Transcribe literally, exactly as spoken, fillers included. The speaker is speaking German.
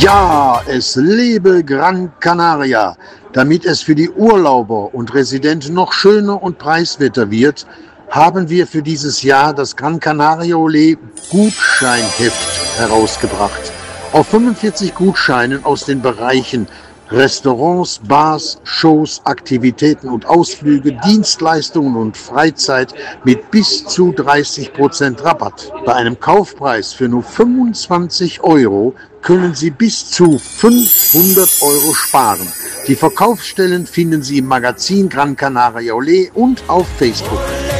Ja, es lebe Gran Canaria. Damit es für die Urlauber und Residenten noch schöner und preiswerter wird, haben wir für dieses Jahr das Gran Canaria Ole Gutscheinheft herausgebracht. Auf fünfundvierzig Gutscheinen aus den Bereichen Restaurants, Bars, Shows, Aktivitäten und Ausflüge, Dienstleistungen und Freizeit mit bis zu dreißig Prozent Rabatt. Bei einem Kaufpreis für nur fünfundzwanzig Euro können Sie bis zu fünfhundert Euro sparen. Die Verkaufsstellen finden Sie im Magazin Gran Canaria Ole und auf Facebook.